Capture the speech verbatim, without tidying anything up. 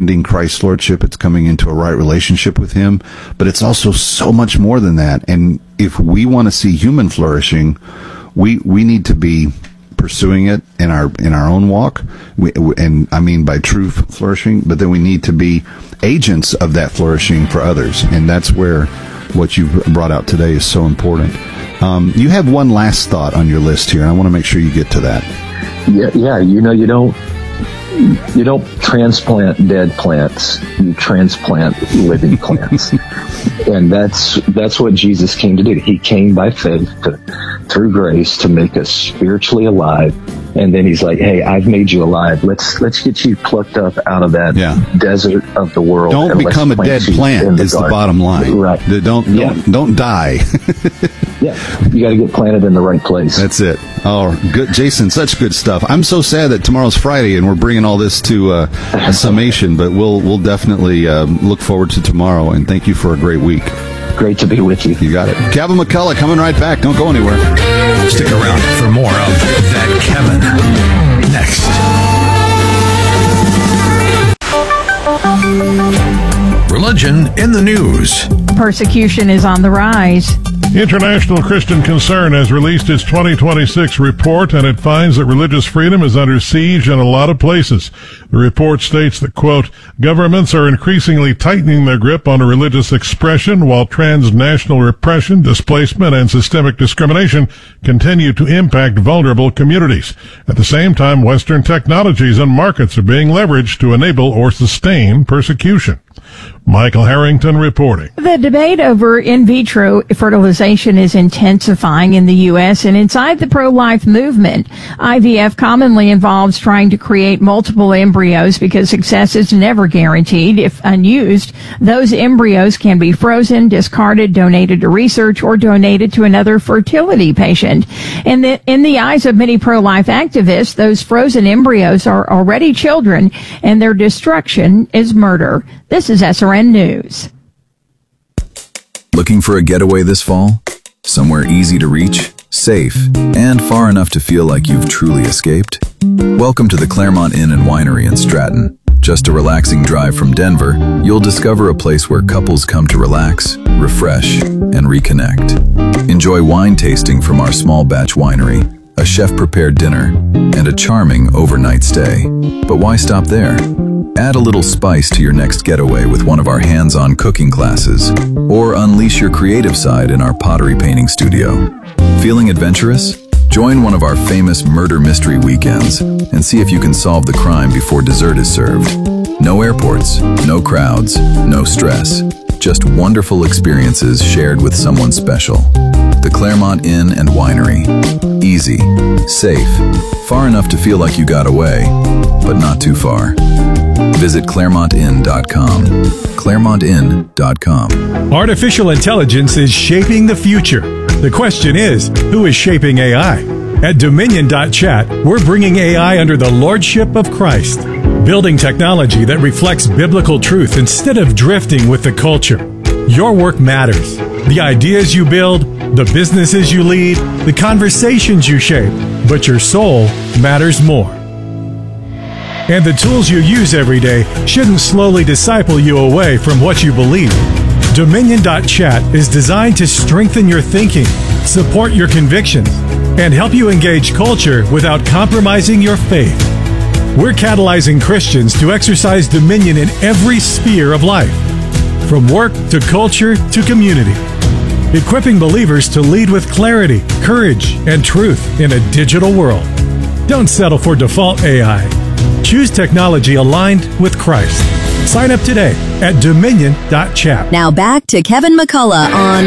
understanding Christ's lordship. It's coming into a right relationship with him. But it's also so much more than that. And if we want to see human flourishing, we we need to be pursuing it in our in our own walk, we, and I mean by true flourishing, but then we need to be agents of that flourishing for others, and that's where what you've brought out today is so important. Um, you have one last thought on your list here, and I want to make sure you get to that. Yeah, yeah. You know, you don't you don't transplant dead plants. You transplant living plants, and that's that's what Jesus came to do. He came by faith to, through grace to make us spiritually alive, and then he's like, "Hey, I've made you alive. Let's let's get you plucked up out of that yeah. desert of the world. Don't become a dead plant. Is the bottom line. Right? Don't don't yeah. don't die. Yeah, you got to get planted in the right place. That's it. Oh, good, Jason. Such good stuff. I'm so sad that tomorrow's Friday and we're bringing all this to uh, a summation, but we'll we'll definitely um, look forward to tomorrow. And thank you for a great week. Great to be with you. You got it. Kevin McCullough coming right back. Don't go anywhere. Stick around for more of That Kevin next. Religion in the news. Persecution is on the rise. International Christian Concern has released its twenty twenty-six report, and it finds that religious freedom is under siege in a lot of places. The report states that, quote, governments are increasingly tightening their grip on religious expression while transnational repression, displacement, and systemic discrimination continue to impact vulnerable communities. At the same time, Western technologies and markets are being leveraged to enable or sustain persecution. Michael Harrington reporting. The debate over in vitro fertilization is intensifying in the U S and inside the pro-life movement. I V F commonly involves trying to create multiple embryos because success is never guaranteed. If unused, those embryos can be frozen, discarded, donated to research, or donated to another fertility patient. And the, in the eyes of many pro-life activists, those frozen embryos are already children, and their destruction is murder. This is S R N News. Looking for a getaway this fall? Somewhere easy to reach, safe, and far enough to feel like you've truly escaped? Welcome to the Claremont Inn and Winery in Stratton. Just a relaxing drive from Denver, you'll discover a place where couples come to relax, refresh, and reconnect. Enjoy wine tasting from our small batch winery, a chef-prepared dinner, and a charming overnight stay. But why stop there? Add a little spice to your next getaway with one of our hands-on cooking classes, or unleash your creative side in our pottery painting studio. Feeling adventurous? Join one of our famous murder mystery weekends and see if you can solve the crime before dessert is served. No airports, no crowds, no stress. Just wonderful experiences shared with someone special. The Claremont Inn and Winery. Easy, safe, far enough to feel like you got away, but not too far. Visit Claremont Inn dot com. Claremont Inn dot com. Artificial intelligence is shaping the future. The question is, who is shaping A I? At Dominion dot chat, we're bringing A I under the lordship of Christ, building technology that reflects biblical truth instead of drifting with the culture. Your work matters. The ideas you build, the businesses you lead, the conversations you shape, but your soul matters more. And the tools you use every day shouldn't slowly disciple you away from what you believe. Dominion dot chat is designed to strengthen your thinking, support your convictions, and help you engage culture without compromising your faith. We're catalyzing Christians to exercise dominion in every sphere of life, from work to culture to community, equipping believers to lead with clarity, courage, and truth in a digital world. Don't settle for default A I. Choose technology aligned with Christ. Sign up today at Dominion dot chat. Now back to Kevin McCullough on